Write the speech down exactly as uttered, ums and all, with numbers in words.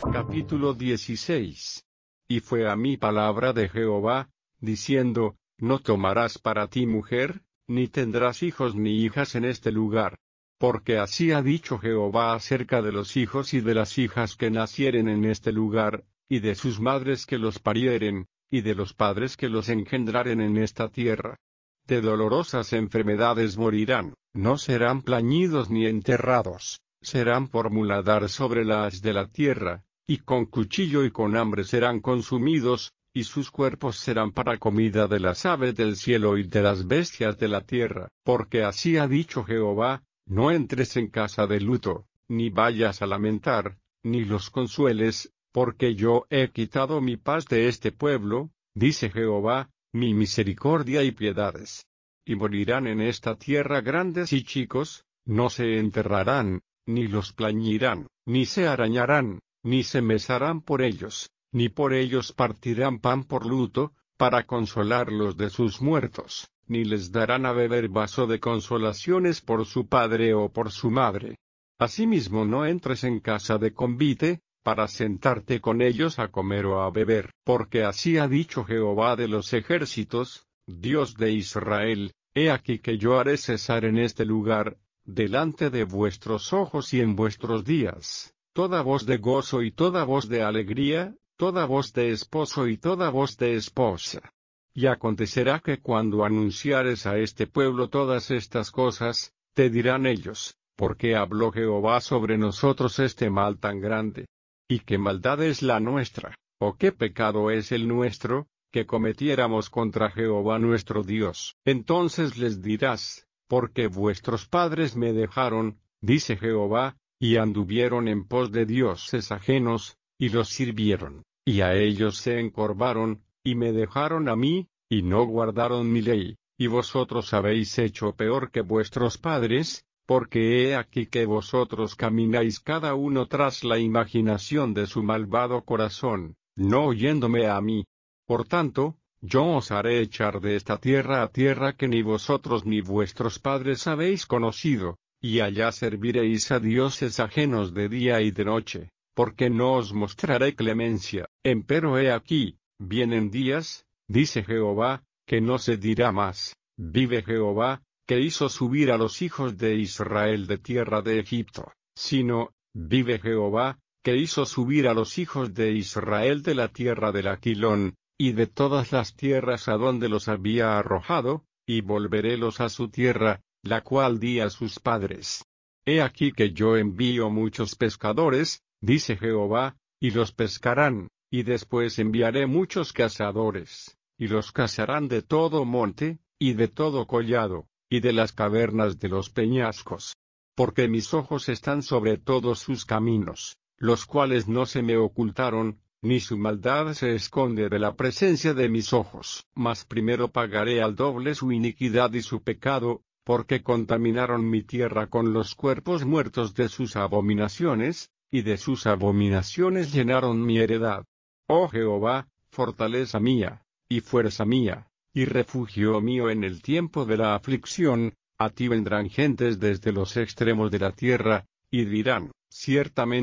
Capítulo dieciséis. Y fue a mí palabra de Jehová, diciendo, no tomarás para ti mujer, ni tendrás hijos ni hijas en este lugar. Porque así ha dicho Jehová acerca de los hijos y de las hijas que nacieren en este lugar, y de sus madres que los parieren, y de los padres que los engendraren en esta tierra. De dolorosas enfermedades morirán, no serán plañidos ni enterrados, serán por muladar sobre la haz de la tierra, y con cuchillo y con hambre serán consumidos, y sus cuerpos serán para comida de las aves del cielo y de las bestias de la tierra. Porque así ha dicho Jehová, no entres en casa de luto, ni vayas a lamentar, ni los consueles, porque yo he quitado mi paz de este pueblo, dice Jehová, mi misericordia y piedades. Y morirán en esta tierra grandes y chicos, no se enterrarán, ni los plañirán, ni se arañarán, ni se mesarán por ellos, ni por ellos partirán pan por luto, para consolarlos de sus muertos, ni les darán a beber vaso de consolaciones por su padre o por su madre. Asimismo no entres en casa de convite, para sentarte con ellos a comer o a beber, porque así ha dicho Jehová de los ejércitos, Dios de Israel, he aquí que yo haré cesar en este lugar, delante de vuestros ojos y en vuestros días, toda voz de gozo y toda voz de alegría, toda voz de esposo y toda voz de esposa. Y acontecerá que cuando anunciares a este pueblo todas estas cosas, te dirán ellos, ¿por qué habló Jehová sobre nosotros este mal tan grande? ¿Y qué maldad es la nuestra, o qué pecado es el nuestro, que cometiéramos contra Jehová nuestro Dios? Entonces les dirás, porque vuestros padres me dejaron, dice Jehová, y anduvieron en pos de dioses ajenos, y los sirvieron, y a ellos se encorvaron, y me dejaron a mí, y no guardaron mi ley, y vosotros habéis hecho peor que vuestros padres, porque he aquí que vosotros camináis cada uno tras la imaginación de su malvado corazón, no oyéndome a mí. Por tanto, yo os haré echar de esta tierra a tierra que ni vosotros ni vuestros padres habéis conocido, y allá serviréis a dioses ajenos de día y de noche, porque no os mostraré clemencia. Empero he aquí, vienen días, dice Jehová, que no se dirá más, vive Jehová, que hizo subir a los hijos de Israel de tierra de Egipto, sino, vive Jehová, que hizo subir a los hijos de Israel de la tierra del Aquilón, y de todas las tierras a donde los había arrojado, y volverélos a su tierra, la cual di a sus padres. He aquí que yo envío muchos pescadores, dice Jehová, y los pescarán, y después enviaré muchos cazadores, y los cazarán de todo monte, y de todo collado, y de las cavernas de los peñascos. Porque mis ojos están sobre todos sus caminos, los cuales no se me ocultaron, ni su maldad se esconde de la presencia de mis ojos. Mas primero pagaré al doble su iniquidad y su pecado, porque contaminaron mi tierra con los cuerpos muertos de sus abominaciones, y de sus abominaciones llenaron mi heredad. Oh Jehová, fortaleza mía, y fuerza mía, y refugio mío en el tiempo de la aflicción, a ti vendrán gentes desde los extremos de la tierra, y dirán, ciertamente